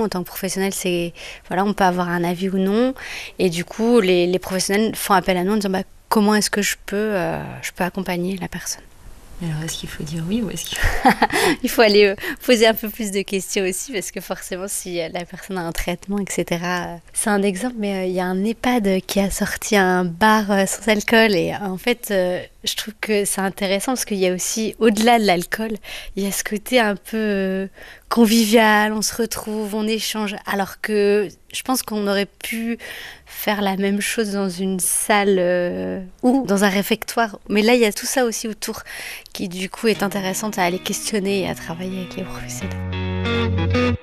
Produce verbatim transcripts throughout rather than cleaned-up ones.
en tant que professionnel, c'est voilà, on peut avoir un avis ou non. Et du coup, les, les professionnels font appel à nous en disant bah, comment est-ce que je peux, euh, je peux accompagner la personne. Alors, est-ce qu'il faut dire oui ou est-ce qu'il faut... Il faut aller euh, poser un peu plus de questions aussi, parce que forcément, si euh, la personne a un traitement, et cetera. Euh, c'est un exemple, mais il euh, y a un EHPAD qui a sorti un bar euh, sans alcool. Et euh, en fait, euh, je trouve que c'est intéressant, parce qu'il y a aussi, au-delà de l'alcool, il y a ce côté un peu euh, convivial, on se retrouve, on échange. Alors que je pense qu'on aurait pu faire la même chose dans une salle euh, ou dans un réfectoire. Mais là, il y a tout ça aussi autour qui, du coup, est intéressante à aller questionner et à travailler avec les professionnels.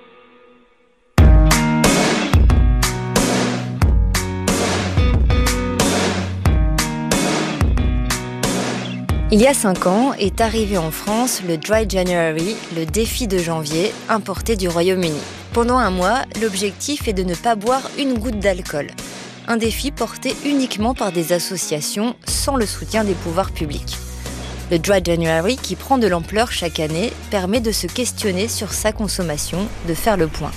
Il y a cinq ans est arrivé en France le Dry January, le défi de janvier, importé du Royaume-Uni. Pendant un mois, l'objectif est de ne pas boire une goutte d'alcool. Un défi porté uniquement par des associations sans le soutien des pouvoirs publics. Le Dry January, qui prend de l'ampleur chaque année, permet de se questionner sur sa consommation, de faire le point.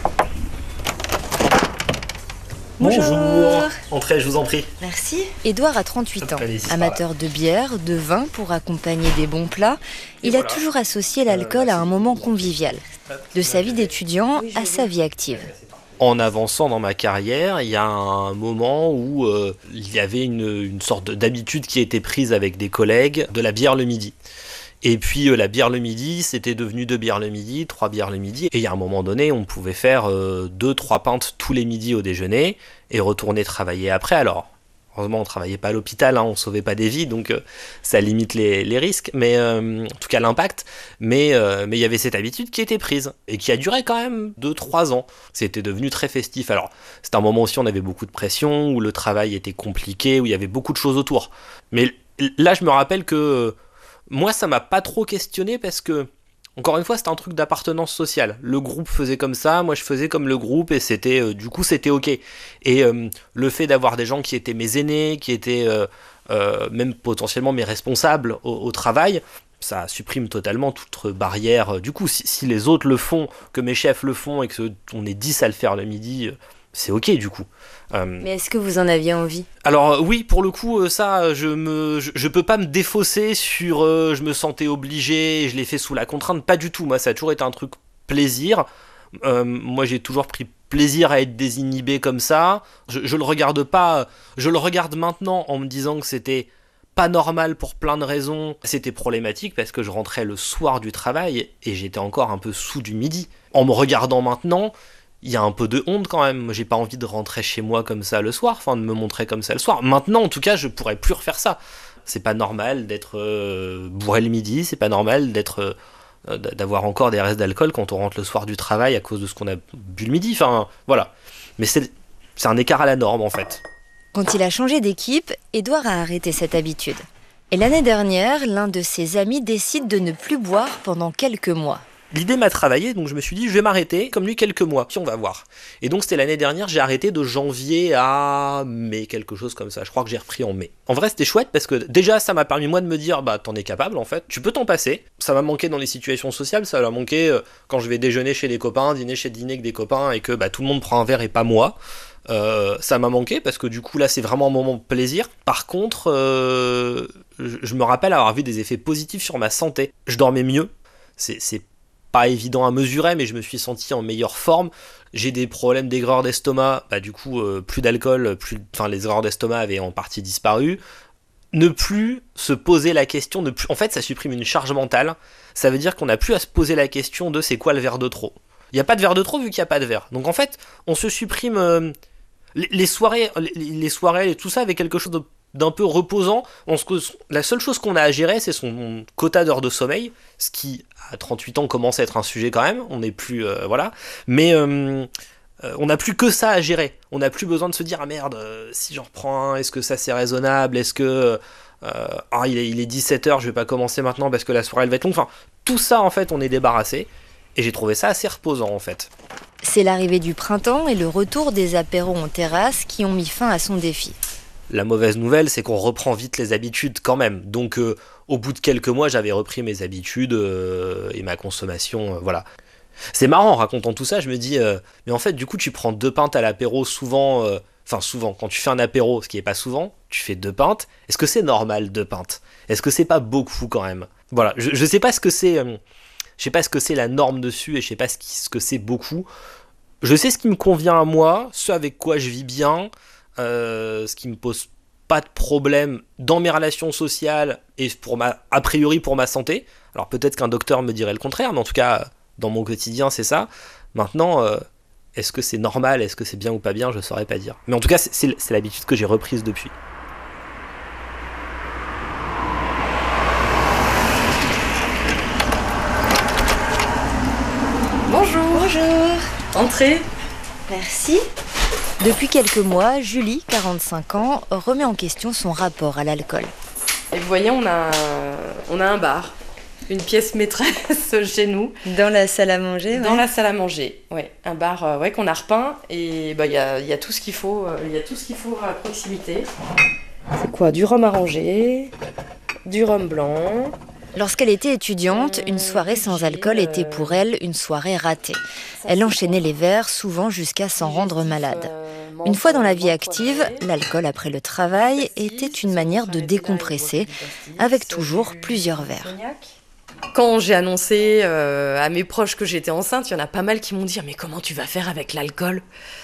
Bonjour. Bonjour. Entrez, je vous en prie. Merci. Édouard a trente-huit ans, amateur de bière, de vin pour accompagner des bons plats. Il voilà. a toujours associé l'alcool à un moment convivial, de sa vie d'étudiant à sa vie active. En avançant dans ma carrière, il y a un moment où euh, il y avait une, une sorte d'habitude qui était prise avec des collègues de la bière le midi. Et puis euh, la bière le midi, c'était devenu deux bières le midi, trois bières le midi. Et il y a un moment donné, on pouvait faire euh, deux, trois pintes tous les midis au déjeuner et retourner travailler après. Alors, heureusement, on ne travaillait pas à l'hôpital, hein, on ne sauvait pas des vies, donc euh, ça limite les, les risques, mais euh, en tout cas l'impact. Mais euh, mais il y avait cette habitude qui était prise et qui a duré quand même deux trois ans. C'était devenu très festif. Alors, c'était un moment aussi où on avait beaucoup de pression, où le travail était compliqué, où il y avait beaucoup de choses autour. Mais là, je me rappelle que moi, ça m'a pas trop questionné parce que, encore une fois, c'était un truc d'appartenance sociale. Le groupe faisait comme ça, moi je faisais comme le groupe et c'était, euh, du coup, c'était ok. Et euh, le fait d'avoir des gens qui étaient mes aînés, qui étaient euh, euh, même potentiellement mes responsables au, au travail, ça supprime totalement toute barrière. Du coup, si, si les autres le font, que mes chefs le font et qu'on est dix à le faire le midi, c'est ok du coup. Euh... Mais est-ce que vous en aviez envie ? Alors oui, pour le coup, ça, je me, je, je peux pas me défausser sur, euh, je me sentais obligé, je l'ai fait sous la contrainte, pas du tout. Moi, ça a toujours été un truc plaisir. Euh, moi, j'ai toujours pris plaisir à être désinhibé comme ça. Je, je le regarde pas, je le regarde maintenant en me disant que c'était pas normal pour plein de raisons. C'était problématique parce que je rentrais le soir du travail et j'étais encore un peu sous du midi. En me regardant maintenant, il y a un peu de honte quand même. J'ai pas envie de rentrer chez moi comme ça le soir, enfin de me montrer comme ça le soir. Maintenant, en tout cas, je pourrais plus refaire ça. C'est pas normal d'être euh, bourré le midi, c'est pas normal d'être euh, d'avoir encore des restes d'alcool quand on rentre le soir du travail à cause de ce qu'on a bu le midi. Enfin, voilà. Mais c'est, c'est un écart à la norme en fait. Quand il a changé d'équipe, Édouard a arrêté cette habitude. Et l'année dernière, l'un de ses amis décide de ne plus boire pendant quelques mois. L'idée m'a travaillé, donc je me suis dit, je vais m'arrêter, comme lui, quelques mois, puis on va voir. Et donc c'était l'année dernière, j'ai arrêté de janvier à mai, quelque chose comme ça. Je crois que j'ai repris en mai. En vrai, c'était chouette, parce que déjà, ça m'a permis, moi, de me dire, bah, t'en es capable, en fait, tu peux t'en passer. Ça m'a manqué dans les situations sociales, ça m'a manqué euh, quand je vais déjeuner chez des copains, dîner chez dîner avec des copains, et que bah, tout le monde prend un verre et pas moi. Euh, ça m'a manqué, parce que du coup, là, c'est vraiment un moment de plaisir. Par contre, euh, je, je me rappelle avoir vu des effets positifs sur ma santé. Je dormais mieux, c'est... c'est pas évident à mesurer, mais je me suis senti en meilleure forme. J'ai des problèmes d'aigreur d'estomac, bah du coup euh, plus d'alcool, plus, enfin les aigreurs d'estomac avaient en partie disparu. Ne plus se poser la question, ne plus, en fait ça supprime une charge mentale. Ça veut dire qu'on n'a plus à se poser la question de c'est quoi le verre de trop. Il n'y a pas de verre de trop vu qu'il n'y a pas de verre. Donc en fait on se supprime euh, les, les soirées, les, les soirées et tout ça avec quelque chose de d'un peu reposant. On se, la seule chose qu'on a à gérer, c'est son quota d'heures de sommeil, ce qui, à trente-huit ans, commence à être un sujet quand même. On n'est plus... Euh, voilà. Mais euh, euh, on n'a plus que ça à gérer. On n'a plus besoin de se dire « Ah merde, euh, si j'en reprends un, est-ce que ça c'est raisonnable ? Est-ce que... Euh, ah, il est, il est dix-sept heures, je vais pas commencer maintenant parce que la soirée elle va être longue. » Enfin, tout ça, en fait, on est débarrassé. Et j'ai trouvé ça assez reposant, en fait. C'est l'arrivée du printemps et le retour des apéros en terrasse qui ont mis fin à son défi. La mauvaise nouvelle, c'est qu'on reprend vite les habitudes quand même. Donc, euh, au bout de quelques mois, j'avais repris mes habitudes euh, et ma consommation, euh, voilà. C'est marrant, en racontant tout ça, je me dis, euh, mais en fait, du coup, tu prends deux pintes à l'apéro souvent, euh, enfin souvent, quand tu fais un apéro, ce qui est pas souvent, tu fais deux pintes. Est-ce que c'est normal, deux pintes? Est-ce que c'est pas beaucoup quand même? Voilà, je, je sais pas ce que c'est, euh, je sais pas ce que c'est la norme dessus et je sais pas ce, qui, ce que c'est beaucoup. Je sais ce qui me convient à moi, ce avec quoi je vis bien, euh, ce qui me pose pas de problème dans mes relations sociales et pour ma, a priori pour ma santé. Alors peut-être qu'un docteur me dirait le contraire, mais en tout cas, dans mon quotidien, c'est ça. Maintenant, euh, est-ce que c'est normal, est-ce que c'est bien ou pas bien, je saurais pas dire. Mais en tout cas, c'est, c'est, c'est l'habitude que j'ai reprise depuis. Bonjour. Bonjour. Entrez. Merci. Depuis quelques mois, Julie, quarante-cinq ans, remet en question son rapport à l'alcool. Et vous voyez, on a, un, on a un bar, une pièce maîtresse chez nous. Dans la salle à manger, Dans ouais. la salle à manger, ouais. Un bar euh, ouais, qu'on a repeint et il bah, y, a, y a tout ce qu'il faut, il euh, y a tout ce qu'il faut à proximité. C'est quoi? Du rhum arrangé, du rhum blanc. Lorsqu'elle était étudiante, une soirée sans alcool était pour elle une soirée ratée. Elle enchaînait les verres, souvent jusqu'à s'en rendre malade. Une fois dans la vie active, l'alcool après le travail était une manière de décompresser, avec toujours plusieurs verres. Quand j'ai annoncé euh, à mes proches que j'étais enceinte, il y en a pas mal qui m'ont dit « Mais comment tu vas faire avec l'alcool ?»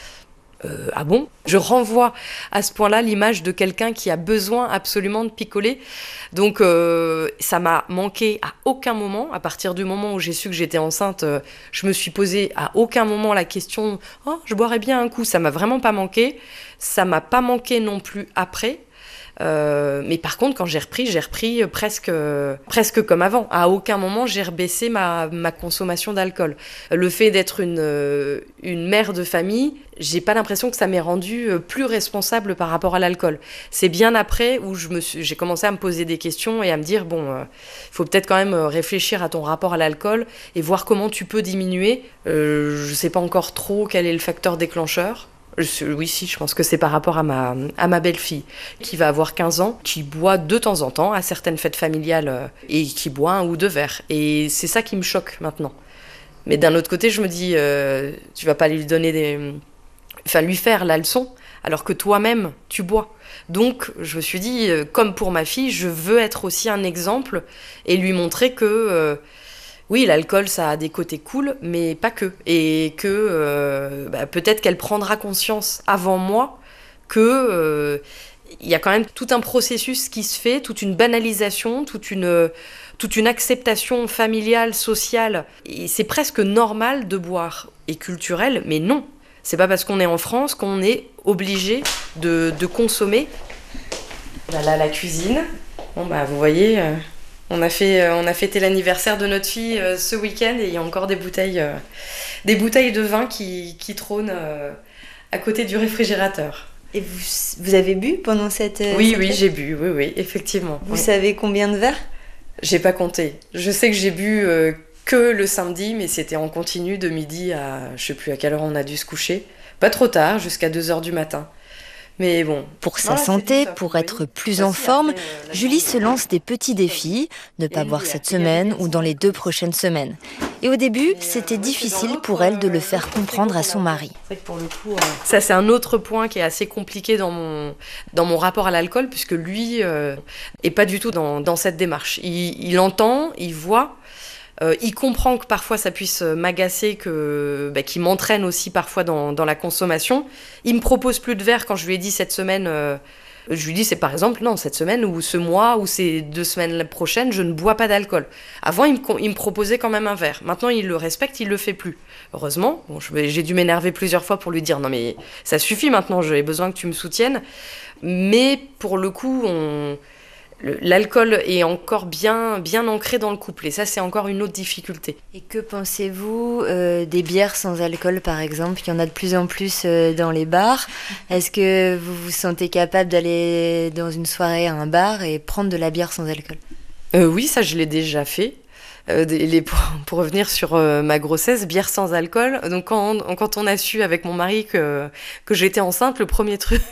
Euh, ah bon? Je renvoie à ce point-là l'image de quelqu'un qui a besoin absolument de picoler. Donc euh, ça m'a manqué à aucun moment. À partir du moment où j'ai su que j'étais enceinte, euh, je me suis posé à aucun moment la question « Oh, je boirais bien un coup ». Ça m'a vraiment pas manqué. Ça m'a pas manqué non plus après. Euh, mais par contre, quand j'ai repris, j'ai repris presque, euh, presque comme avant. À aucun moment, j'ai rebaissé ma, ma consommation d'alcool. Le fait d'être une, euh, une mère de famille, j'ai pas l'impression que ça m'ait rendue plus responsable par rapport à l'alcool. C'est bien après où je me suis, j'ai commencé à me poser des questions et à me dire, bon, il euh, faut peut-être quand même réfléchir à ton rapport à l'alcool et voir comment tu peux diminuer. Euh, je sais pas encore trop quel est le facteur déclencheur. Oui, si, je pense que c'est par rapport à ma, à ma belle-fille, qui va avoir quinze ans, qui boit de temps en temps à certaines fêtes familiales et qui boit un ou deux verres. Et c'est ça qui me choque maintenant. Mais d'un autre côté, je me dis, euh, tu vas pas lui donner des... Enfin, lui faire la leçon, alors que toi-même, tu bois. Donc, je me suis dit, euh, comme pour ma fille, je veux être aussi un exemple et lui montrer que... Euh, oui, l'alcool, ça a des côtés cool, mais pas que. Et que euh, bah, peut-être qu'elle prendra conscience avant moi que euh, y a quand même tout un processus qui se fait, toute une banalisation, toute une, toute une acceptation familiale, sociale. Et c'est presque normal de boire, et culturel, mais non. C'est pas parce qu'on est en France qu'on est obligé de, de consommer. Voilà la cuisine. Bon, bah, vous voyez... Euh... On a, fait, on a fêté l'anniversaire de notre fille euh, ce week-end et il y a encore des bouteilles, euh, des bouteilles de vin qui, qui trônent euh, à côté du réfrigérateur. Et vous, vous avez bu pendant cette... Oui, cette oui, fête? j'ai bu, oui, oui, effectivement. Vous oui. savez combien de verres? J'ai pas compté. Je sais que j'ai bu euh, que le samedi, mais c'était en continu de midi à... Je sais plus à quelle heure on a dû se coucher. Pas trop tard, jusqu'à deux heures du matin. Mais bon. Pour sa voilà, santé, pour être plus en forme, Julie se lance des petits défis, ne pas boire cette semaine ou dans les deux prochaines semaines. Et au début, c'était difficile pour elle de le faire comprendre à son mari. C'est vrai que pour le coup, ça c'est un autre point qui est assez compliqué dans mon, dans mon rapport à l'alcool, puisque lui euh, est pas du tout dans, dans cette démarche. Il, il entend, il voit. Euh, il comprend que parfois ça puisse m'agacer, que, bah, qu'il m'entraîne aussi parfois dans, dans la consommation. Il me propose plus de verres quand je lui ai dit cette semaine, euh, je lui dis c'est par exemple, non, cette semaine ou ce mois ou ces deux semaines prochaines, je ne bois pas d'alcool. Avant, il me, il me proposait quand même un verre. Maintenant, il le respecte, il le fait plus. Heureusement, bon, je, j'ai dû m'énerver plusieurs fois pour lui dire non mais ça suffit maintenant, j'ai besoin que tu me soutiennes. Mais pour le coup, on... l'alcool est encore bien, bien ancré dans le couple et ça c'est encore une autre difficulté. Et que pensez-vous euh, des bières sans alcool par exemple? Il y en a de plus en plus euh, dans les bars. Est-ce que vous vous sentez capable d'aller dans une soirée à un bar et prendre de la bière sans alcool? euh, Oui, ça je l'ai déjà fait. Euh, les, pour, pour revenir sur euh, ma grossesse, bière sans alcool. Donc quand, quand on a su avec mon mari que, que j'étais enceinte, le premier truc...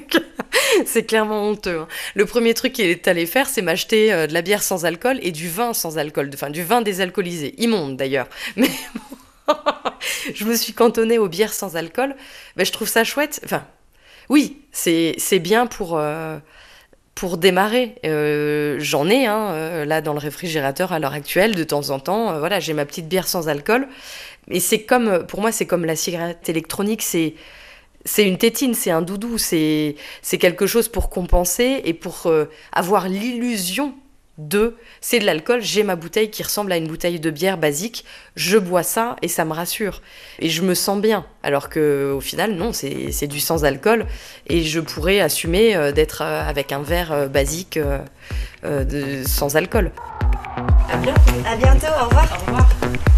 c'est clairement honteux. Hein. Le premier truc qu'il est allé faire, c'est m'acheter euh, de la bière sans alcool et du vin sans alcool, enfin du vin désalcoolisé, immonde d'ailleurs. Mais Je me suis cantonnée aux bières sans alcool. Ben, je trouve ça chouette. Enfin, oui, c'est, c'est bien pour, euh, pour démarrer. Euh, j'en ai, hein, euh, là, dans le réfrigérateur à l'heure actuelle, de temps en temps. Euh, voilà, j'ai ma petite bière sans alcool. Et c'est comme, pour moi, c'est comme la cigarette électronique. C'est, c'est une tétine, c'est un doudou. C'est, c'est quelque chose pour compenser et pour euh, avoir l'illusion de, c'est de l'alcool, j'ai ma bouteille qui ressemble à une bouteille de bière basique, je bois ça et ça me rassure. Et je me sens bien. Alors qu'au final, non, c'est, c'est du sans-alcool. Et je pourrais assumer euh, d'être euh, avec un verre euh, basique euh, euh, de, sans alcool. À bientôt. À bientôt, au revoir. Au revoir.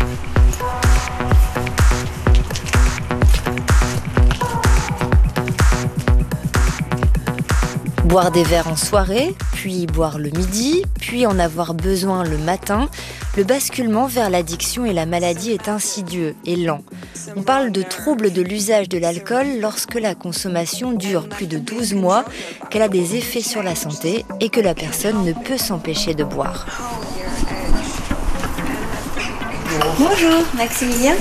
Boire des verres en soirée, puis boire le midi, puis en avoir besoin le matin, le basculement vers l'addiction et la maladie est insidieux et lent. On parle de troubles de l'usage de l'alcool lorsque la consommation dure plus de douze mois, qu'elle a des effets sur la santé et que la personne ne peut s'empêcher de boire. Bonjour, Maximilien.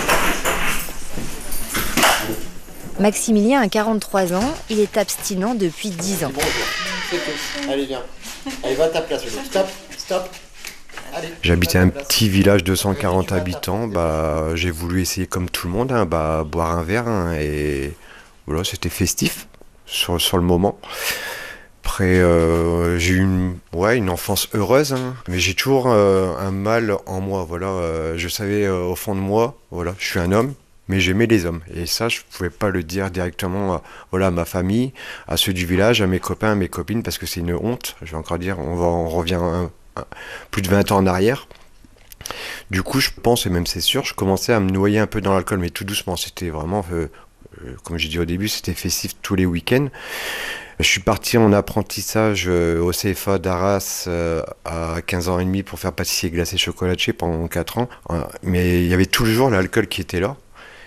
Maximilien a quarante-trois ans, il est abstinent depuis dix ans. Bonjour, c'est tout. Allez, viens. Allez, va à ta place. Stop, stop. Allez, J'habitais va à un ta place. petit village de cent quarante habitants. Bah, j'ai voulu essayer comme tout le monde, hein, bah, boire un verre. Hein, et voilà, c'était festif sur, sur le moment. Après, euh, j'ai eu une, ouais, une enfance heureuse, hein, mais j'ai toujours euh, un mal en moi. Voilà, euh, je savais euh, au fond de moi, voilà, je suis un homme. Mais j'aimais les hommes. Et ça, je ne pouvais pas le dire directement à, voilà, à ma famille, à ceux du village, à mes copains, à mes copines, parce que c'est une honte. Je vais encore dire, on, va, on revient un, un, plus de vingt ans en arrière. Du coup, je pense, et même c'est sûr, je commençais à me noyer un peu dans l'alcool, mais tout doucement. C'était vraiment, euh, euh, comme j'ai dit au début, c'était festif tous les week-ends. Je suis parti en apprentissage euh, au C F A d'Arras euh, à quinze ans et demi pour faire pâtissier glacé chocolatier pendant quatre ans. Euh, mais il y avait tout le jour l'alcool qui était là.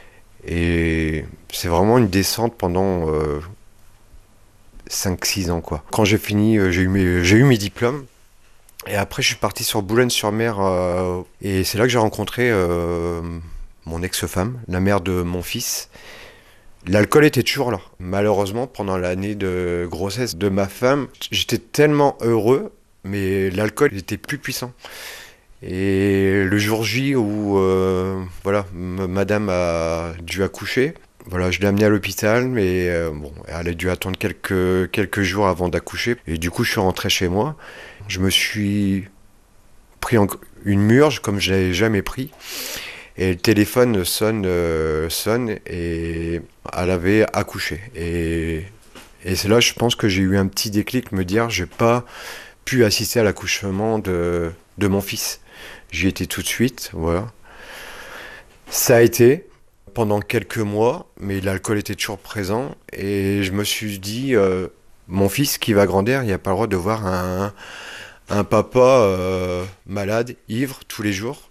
Et c'est vraiment une descente pendant euh, cinq six ans, quoi. Quand j'ai fini, euh, j'ai eu mes, j'ai eu mes diplômes. Et après, je suis parti sur Boulogne-sur-Mer. Euh, et c'est là que j'ai rencontré euh, mon ex-femme, la mère de mon fils. L'alcool était toujours là. Malheureusement, pendant l'année de grossesse de ma femme, j'étais tellement heureux, mais l'alcool était plus puissant. Et le jour J où euh, voilà, m- madame a dû accoucher, voilà, je l'ai amenée à l'hôpital, mais euh, bon, elle a dû attendre quelques, quelques jours avant d'accoucher. Et du coup, je suis rentré chez moi. Je me suis pris en- une murge comme je l'avais jamais pris. Et le téléphone sonne, euh, sonne et elle avait accouché. Et, et c'est là, je pense que j'ai eu un petit déclic, me dire, j'ai pas pu assister à l'accouchement de, de mon fils. J'y étais tout de suite, voilà. Ça a été pendant quelques mois, mais l'alcool était toujours présent. Et je me suis dit, euh, mon fils qui va grandir, il n'y a pas le droit de voir un, un papa euh, malade, ivre, tous les jours.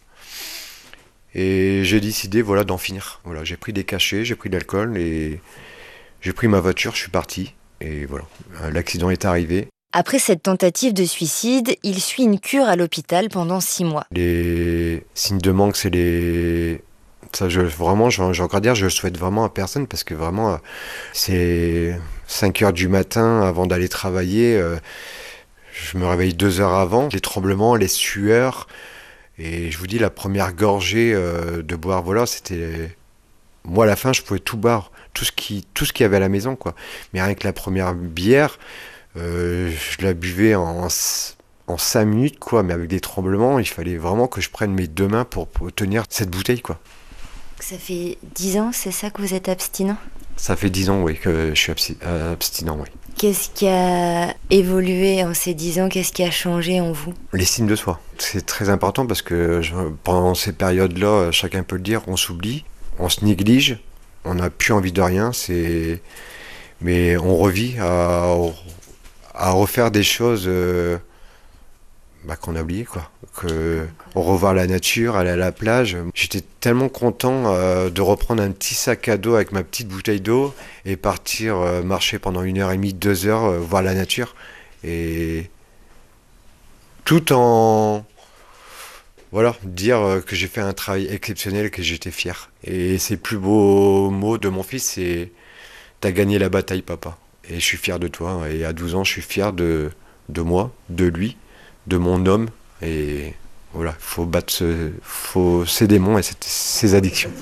Et j'ai décidé, voilà, d'en finir. Voilà, j'ai pris des cachets, j'ai pris de l'alcool et j'ai pris ma voiture, je suis parti. Et voilà, l'accident est arrivé. Après cette tentative de suicide, il suit une cure à l'hôpital pendant six mois. Les signes de manque, c'est les... Ça, je, vraiment, j'ai j'ai encore à dire, je le souhaite vraiment à personne parce que vraiment, euh, c'est cinq heures du matin avant d'aller travailler. Euh, je me réveille deux heures avant. Les tremblements, les sueurs. Et je vous dis, la première gorgée euh, de boire, voilà, c'était... Moi, à la fin, je pouvais tout boire, tout ce qui, tout ce qu'il y avait à la maison, quoi. Mais rien que la première bière... Euh, je la buvais en, en cinq minutes, quoi, mais avec des tremblements, il fallait vraiment que je prenne mes deux mains pour, pour tenir cette bouteille, quoi. Ça fait dix ans, c'est ça que vous êtes abstinent ? Ça fait dix ans, oui, que je suis absti- euh, abstinent, oui. Qu'est-ce qui a évolué en ces dix ans ? Qu'est-ce qui a changé en vous ? L'estime de soi, c'est très important parce que je, pendant ces périodes-là, chacun peut le dire, on s'oublie, on se néglige, on n'a plus envie de rien, c'est... mais on revit à... à refaire des choses euh, bah, qu'on a oubliées, quoi. Que, revoir la nature, aller à la plage. J'étais tellement content euh, de reprendre un petit sac à dos avec ma petite bouteille d'eau et partir euh, marcher pendant une heure et demie, deux heures, euh, voir la nature. Et tout en, voilà, dire que j'ai fait un travail exceptionnel, que j'étais fier. Et ses plus beaux mots de mon fils, c'est « T'as gagné la bataille, papa. » Et je suis fier de toi. Et à douze ans, je suis fier de, de moi, de lui, de mon homme. Et voilà, il faut battre ce, faut ses démons et ses addictions.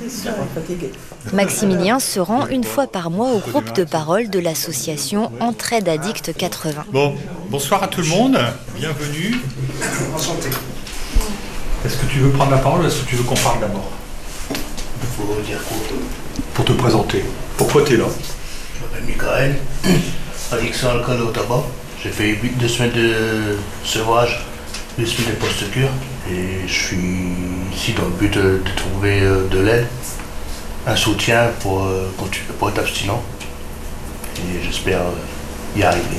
Maximilien se rend une fois par mois au groupe de parole de l'association Entraide Addicts quatre-vingts. Bon, bonsoir à tout le monde, bienvenue. Enchanté. Est-ce que tu veux prendre la parole ou est-ce que tu veux qu'on parle d'abord? Il faut dire quoi? Pour te présenter. Pourquoi tu es là? Je m'appelle Michael, addiction alcool au tabac. J'ai fait huit deux semaines de sevrage, deux semaines de post-cure. Et je suis ici dans le but de, de trouver euh, de l'aide, un soutien pour, euh, continuer, pour être abstinent. Et j'espère euh, y arriver.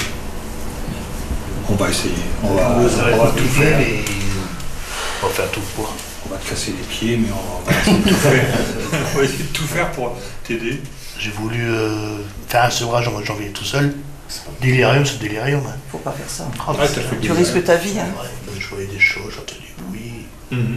On va essayer. On va, on on va, va tout tout faire faire. et on va faire tout pour. On va te casser les pieds, mais on va essayer de tout faire. On va essayer de tout faire pour t'aider. J'ai voulu euh, faire un sevrage en mois de janvier tout seul. Délirium, c'est délirium. Hein. Faut pas faire ça. Ah, Ouais, t'as fait Tu des- risques ta vie. Hein. Ouais, je voyais des choses, j'entendais des bruits. Mhm.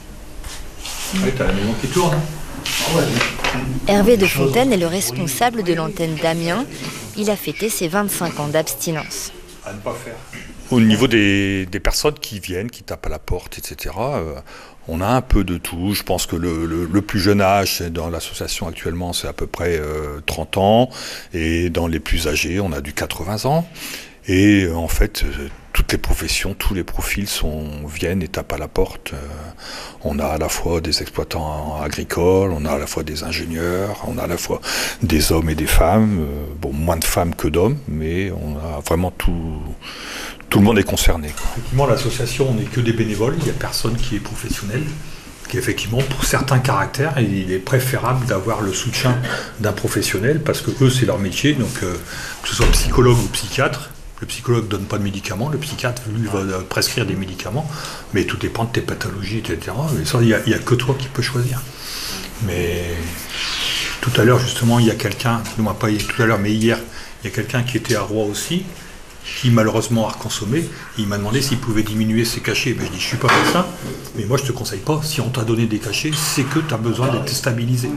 Ouais, t'as la maison qui tourne. Ah ouais, mais- Hervé de Fontaine est le responsable de l'antenne d'Amiens. Il a fêté ses vingt-cinq ans d'abstinence. À ne pas faire. Au niveau des, des personnes qui viennent, qui tapent à la porte, et cetera, euh, on a un peu de tout. Je pense que le, le, le plus jeune âge dans l'association actuellement, c'est à peu près euh, trente ans. Et dans les plus âgés, on a du quatre-vingts ans. Et euh, en fait, euh, toutes les professions, tous les profils sont, viennent et tapent à la porte. Euh, on a à la fois des exploitants agricoles, on a à la fois des ingénieurs, on a à la fois des hommes et des femmes. Euh, bon, moins de femmes que d'hommes, mais on a vraiment tout... Tout le monde est concerné. Effectivement, l'association, on n'est que des bénévoles, il n'y a personne qui est professionnel. Qui effectivement, pour certains caractères, il est préférable d'avoir le soutien d'un professionnel parce que eux, c'est leur métier. Donc, euh, que ce soit psychologue ou psychiatre, le psychologue ne donne pas de médicaments, le psychiatre, lui, va prescrire des médicaments, mais tout dépend de tes pathologies, et cetera. Et ça, il n'y a, a que toi qui peux choisir. Mais tout à l'heure, justement, il y a quelqu'un, non pas tout à l'heure, mais hier, il y a quelqu'un qui était à Rouen aussi, qui malheureusement a reconsommé. Il m'a demandé s'il pouvait diminuer ses cachets. Ben, je dis, je ne suis pas médecin, mais moi je ne te conseille pas. Si on t'a donné des cachets, c'est que tu as besoin d'être stabilisé.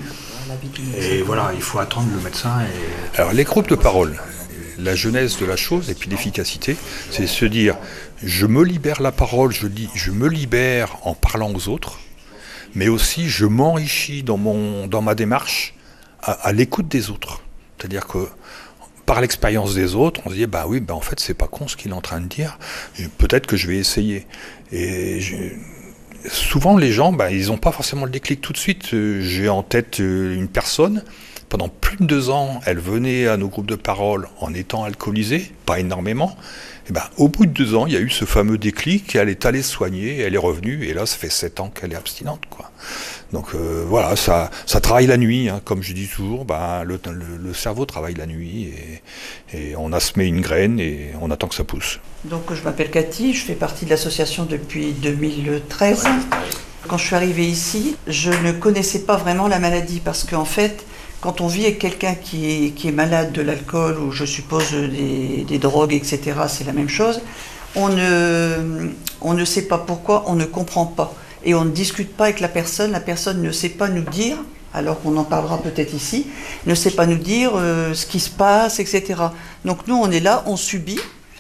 Et voilà, il faut attendre le médecin. Et... Alors les groupes de parole, la genèse de la chose et puis l'efficacité, c'est se dire, je me libère la parole, je, dis, je me libère en parlant aux autres, mais aussi je m'enrichis dans, mon, dans ma démarche à, à l'écoute des autres. C'est-à-dire que par l'expérience des autres, on se dit, bah oui, bah en fait, c'est pas con ce qu'il est en train de dire, peut-être que je vais essayer. Et je... souvent, les gens, bah, ils n'ont pas forcément le déclic tout de suite. J'ai en tête une personne, pendant plus de deux ans, elle venait à nos groupes de parole en étant alcoolisée, pas énormément. Et ben, au bout de deux ans, il y a eu ce fameux déclic, elle est allée se soigner, elle est revenue, et là, ça fait sept ans qu'elle est abstinente, quoi. Donc euh, voilà, ça, ça travaille la nuit, hein, comme je dis toujours, ben, le, le, le cerveau travaille la nuit, et, et on a semé une graine, et on attend que ça pousse. Donc je m'appelle Cathy, je fais partie de l'association depuis deux mille treize. Quand je suis arrivée ici, je ne connaissais pas vraiment la maladie, parce qu'en fait, quand on vit avec quelqu'un qui est, qui est malade de l'alcool, ou je suppose des, des drogues, et cetera, c'est la même chose, on ne, on ne sait pas pourquoi, on ne comprend pas. Et on ne discute pas avec la personne, la personne ne sait pas nous dire, alors qu'on en parlera peut-être ici, ne sait pas nous dire euh, ce qui se passe, et cetera. Donc nous, on est là, on subit,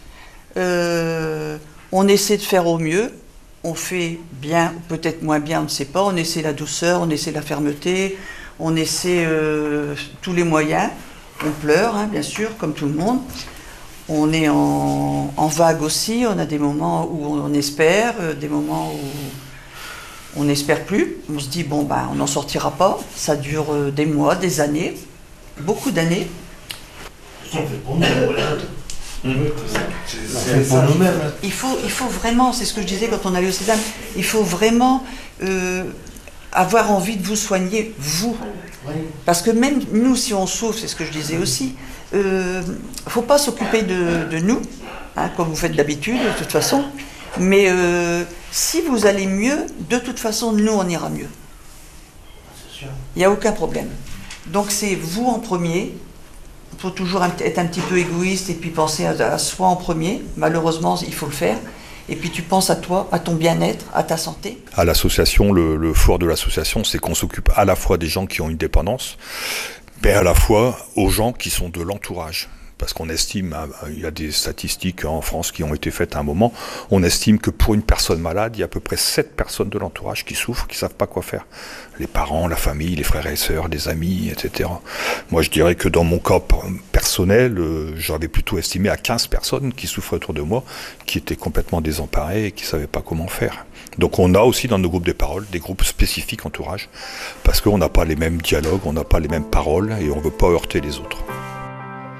euh, on essaie de faire au mieux, on fait bien, peut-être moins bien, on ne sait pas, on essaie la douceur, on essaie la fermeté, on essaie euh, tous les moyens, on pleure, hein, bien sûr, comme tout le monde. On est en, en vague aussi, on a des moments où on espère, euh, des moments où on n'espère plus. On se dit, bon, ben, on n'en sortira pas, ça dure euh, des mois, des années, beaucoup d'années. Il faut, il faut vraiment, c'est ce que je disais quand on allait au Sésame, il faut vraiment euh, avoir envie de vous soigner, vous. Parce que même nous, si on souffre, c'est ce que je disais aussi, il euh, ne faut pas s'occuper de, de nous, hein, comme vous faites d'habitude, de toute façon. Mais euh, si vous allez mieux, de toute façon, nous, on ira mieux. Il n'y a aucun problème. Donc c'est vous en premier. Il faut toujours être un petit peu égoïste et puis penser à, à soi en premier. Malheureusement, il faut le faire. et puis tu penses à toi, à ton bien-être, à ta santé. À l'association, le, le fort de l'association, c'est qu'on s'occupe à la fois des gens qui ont une dépendance, mais à la fois aux gens qui sont de l'entourage. Parce qu'on estime, il y a des statistiques en France qui ont été faites à un moment, on estime que pour une personne malade, il y a à peu près sept personnes de l'entourage qui souffrent, qui ne savent pas quoi faire. Les parents, la famille, les frères et sœurs, les amis, et cetera. Moi, je dirais que dans mon cas personnel, euh, j'avais plutôt estimé à quinze personnes qui souffraient autour de moi, qui étaient complètement désemparées et qui ne savaient pas comment faire. Donc on a aussi dans nos groupes des paroles des groupes spécifiques entourage, parce qu'on n'a pas les mêmes dialogues, on n'a pas les mêmes paroles et on ne veut pas heurter les autres.